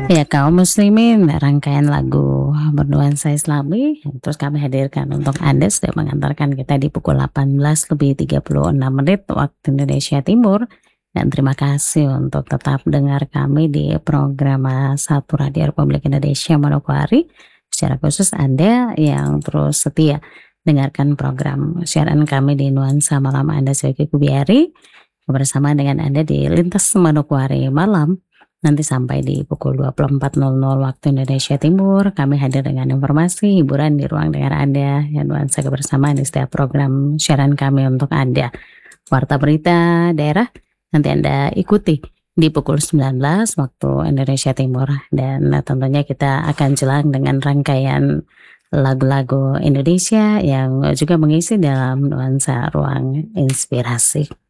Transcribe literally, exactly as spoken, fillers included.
Ya, kaum muslimin, rangkaian lagu bernuansa Islami yang terus kami hadirkan untuk Anda sudah mengantarkan kita di pukul delapan belas lebih tiga puluh enam menit waktu Indonesia Timur. Dan terima kasih untuk tetap dengar kami di program Satu Radio Republik Indonesia Manokwari. Secara khusus Anda yang terus setia dengarkan program siaran kami di Nuansa Malam Anda sebagai Kubiari bersama dengan Anda di Lintas Manokwari Malam. Nanti sampai di pukul dua puluh empat nol nol waktu Indonesia Timur, kami hadir dengan informasi, hiburan di ruang dengar Anda, dan nuansa kebersamaan di setiap program siaran kami untuk Anda. Warta berita daerah, nanti Anda ikuti di pukul sembilan belas waktu Indonesia Timur. Dan tentunya kita akan jelang dengan rangkaian lagu-lagu Indonesia yang juga mengisi dalam nuansa ruang inspirasi.